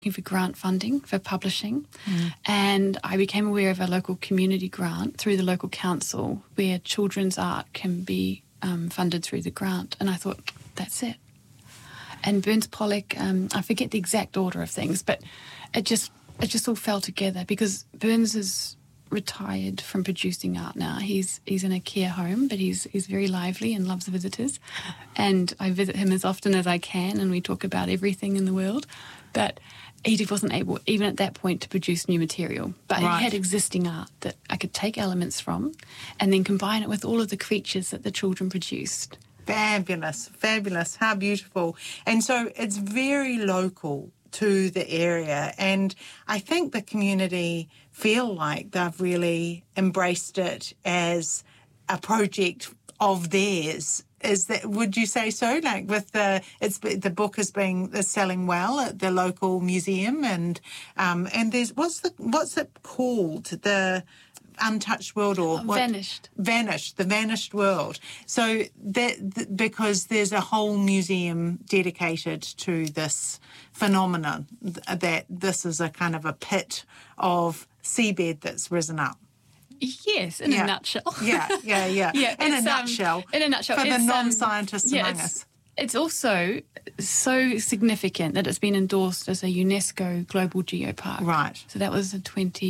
for grant funding for publishing, and I became aware of a local community grant through the local council where children's art can be funded through the grant, and I thought, that's it. And Burns Pollock, I forget the exact order of things, but it just all fell together because Burns is retired from producing art now. He's in a care home, but he's very lively and loves visitors, and I visit him as often as I can, and we talk about everything in the world. But he wasn't able, even at that point, to produce new material. But he had existing art that I could take elements from and then combine it with all of the creatures that the children produced. Fabulous, fabulous. How beautiful. And so it's very local to the area, and I think the community feel like they've really embraced it as a project of theirs. Is that? Would you say so? Like with the book is selling well at the local museum, and there's what's it called? The Untouched World, or what? Vanished, the Vanished World. So because there's a whole museum dedicated to this phenomenon, that this is a kind of a pit of seabed that's risen up. Yes, in a nutshell. Yeah. In a nutshell. For the non-scientists among us. It's also so significant that it's been endorsed as a UNESCO Global Geopark. Right. So that was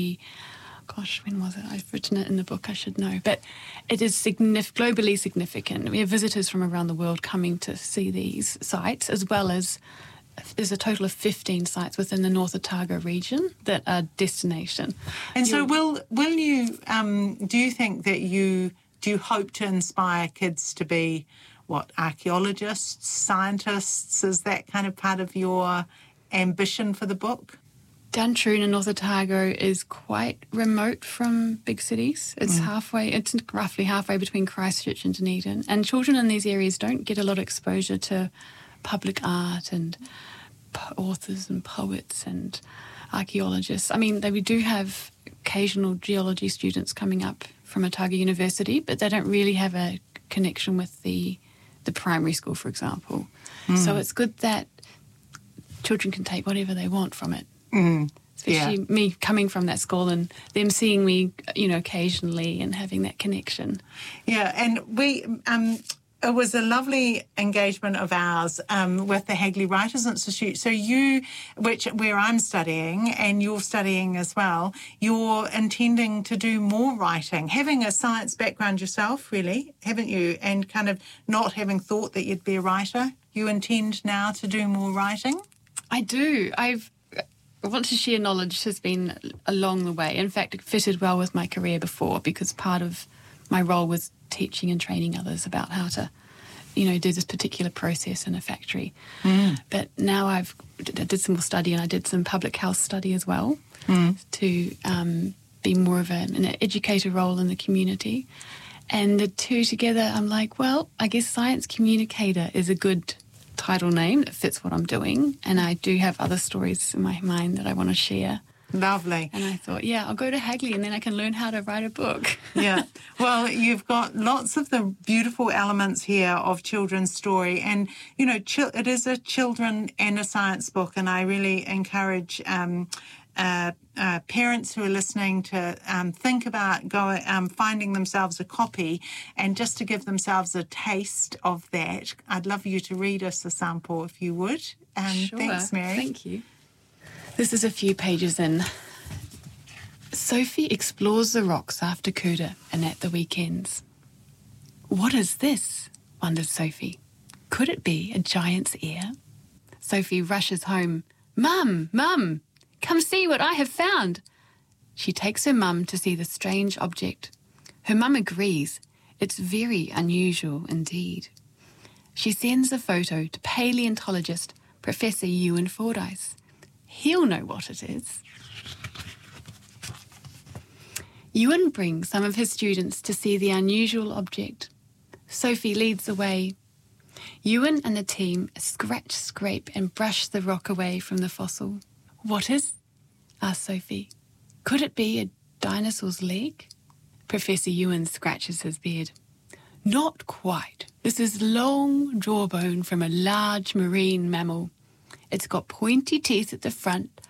when was it? I've written it in the book, I should know. But it is globally significant. We have visitors from around the world coming to see these sites, as well as there's a total of 15 sites within the North Otago region that are destination. And so will you, do you think that do you hope to inspire kids to be, archaeologists, scientists? Is that kind of part of your ambition for the book? Duntroon in North Otago is quite remote from big cities. It's roughly halfway between Christchurch and Dunedin. And children in these areas don't get a lot of exposure to public art and authors and poets and archaeologists. I mean, we do have occasional geology students coming up from Otago University, but they don't really have a connection with the primary school, for example. So it's good that children can take whatever they want from it. Especially me coming from that school and them seeing me, occasionally and having that connection. Yeah, and it was a lovely engagement of ours with the Hagley Writers Institute. So where I'm studying and you're studying as well, you're intending to do more writing, having a science background yourself, really, haven't you? And kind of not having thought that you'd be a writer. You intend now to do more writing? I do. I want to share knowledge has been along the way. In fact, it fitted well with my career before because part of my role was teaching and training others about how to, do this particular process in a factory. But now I did some more study and I did some public health study as well to be more of an educator role in the community. And the two together, I'm like, well, I guess science communicator is a good title name that fits what I'm doing, and I do have other stories in my mind that I want to share. Lovely. And I thought, I'll go to Hagley and then I can learn how to write a book. Yeah. Well, you've got lots of the beautiful elements here of children's story, and it is a children and a science book, and I really encourage parents who are listening to think about finding themselves a copy, and just to give themselves a taste of that, I'd love you to read us a sample if you would. Sure. Thanks, Mary. Thank you. This is a few pages in. Sophie explores the rocks after Kuta and at the weekends. What is this? Wonders Sophie. Could it be a giant's ear? Sophie rushes home. Mum, Mum! Come see what I have found. She takes her mum to see the strange object. Her mum agrees. It's very unusual indeed. She sends a photo to paleontologist Professor Ewan Fordyce. He'll know what it is. Ewan brings some of his students to see the unusual object. Sophie leads the way. Ewan and the team scratch, scrape and brush the rock away from the fossil. What is? Asked Sophie. Could it be a dinosaur's leg? Professor Ewan scratches his beard. Not quite. This is long jawbone from a large marine mammal. It's got pointy teeth at the front,